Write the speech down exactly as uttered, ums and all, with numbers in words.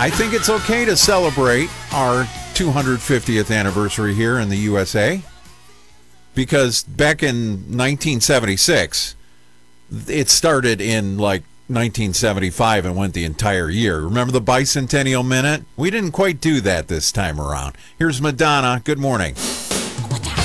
I think it's okay to celebrate our two hundred fiftieth anniversary here in the U S A, because back in nineteen seventy-six, it started in like nineteen seventy-five and went the entire year. Remember the Bicentennial Minute? We didn't quite do that this time around. Here's Madonna. Good morning.